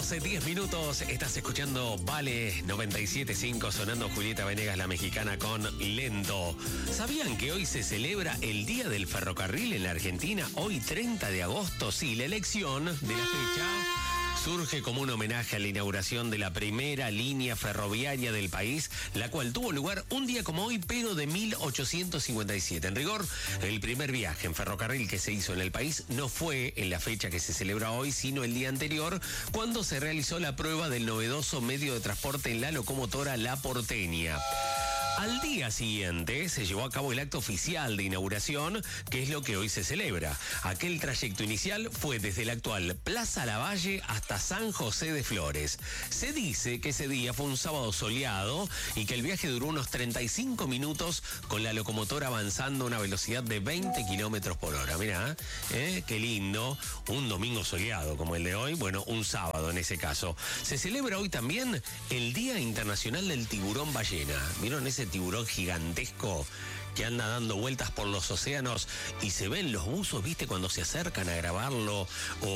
12:10 minutos, estás escuchando Vale 97.5, sonando Julieta Venegas, la mexicana, con Lento. ¿Sabían que hoy se celebra el Día del Ferrocarril en la Argentina? Hoy 30 de agosto, sí, la elección de la fecha surge como un homenaje a la inauguración de la primera línea ferroviaria del país, la cual tuvo lugar un día como hoy, pero de 1857. En rigor, el primer viaje en ferrocarril que se hizo en el país no fue en la fecha que se celebra hoy, sino el día anterior, cuando se realizó la prueba del novedoso medio de transporte en la locomotora La Porteña. Al día siguiente se llevó a cabo el acto oficial de inauguración, que es lo que hoy se celebra. Aquel trayecto inicial fue desde la actual Plaza Lavalle hasta San José de Flores. Se dice que ese día fue un sábado soleado y que el viaje duró unos 35 minutos con la locomotora avanzando a una velocidad de 20 kilómetros por hora. Mirá, qué lindo. Un domingo soleado como el de hoy, bueno, un sábado en ese caso. Se celebra hoy también el Día Internacional del Tiburón Ballena. ¿Vieron ese tiburón gigantesco que anda dando vueltas por los océanos y se ven los buzos, viste, cuando se acercan a grabarlo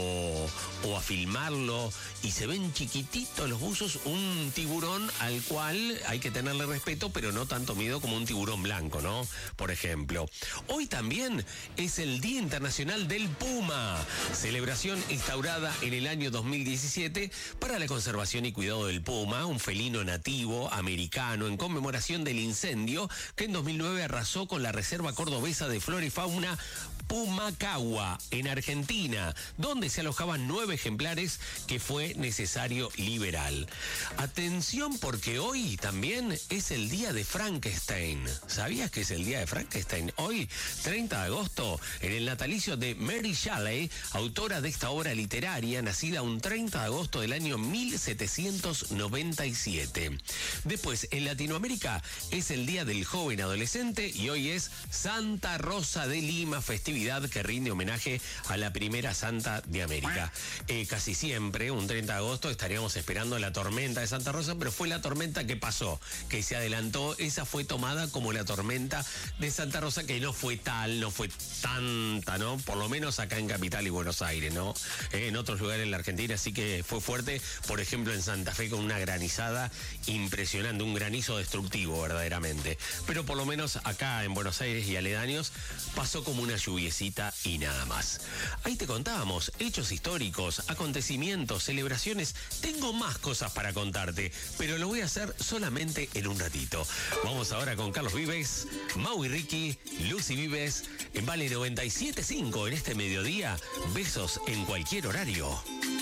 o a filmarlo y se ven chiquititos los buzos? Un tiburón al cual hay que tenerle respeto, pero no tanto miedo como un tiburón blanco, ¿no? Por ejemplo. Hoy también es el Día Internacional del Puma, celebración instaurada en el año 2017 para la conservación y cuidado del puma, un felino nativo americano, en conmemoración del incendio que en 2009 arrasó con la Reserva Cordobesa de Flora y Fauna Pumacagua, en Argentina, donde se alojaban 9 ejemplares que fue necesario liberar. Atención, porque hoy también es el día de Frankenstein. ¿Sabías que es el día de Frankenstein? Hoy, 30 de agosto, en el natalicio de Mary Shelley, autora de esta obra literaria, nacida un 30 de agosto del año 1797. Después, en Latinoamérica, es el día del joven adolescente y hoy es Santa Rosa de Lima, festividad que rinde homenaje a la primera santa de América. Casi siempre, un 30 de agosto, estaríamos esperando la tormenta de Santa Rosa, pero fue la tormenta que pasó, que se adelantó. Esa fue tomada como la tormenta de Santa Rosa, que no fue tal, no fue tanta, ¿no? Por lo menos acá en Capital y Buenos Aires, ¿no? En otros lugares en la Argentina sí que fue fuerte, por ejemplo en Santa Fe, con una granizada impresionante, un granizo destructivo verdaderamente. Pero por lo menos acá en Buenos Aires y aledaños pasó como una lluviecita y nada más. Ahí te contábamos hechos históricos, acontecimientos, celebraciones. Tengo más cosas para contarte, pero lo voy a hacer solamente en un ratito. Vamos ahora con Carlos Vives, Mau y Ricky, Lucy Vives, en Vale 97.5 en este mediodía. Besos en cualquier horario.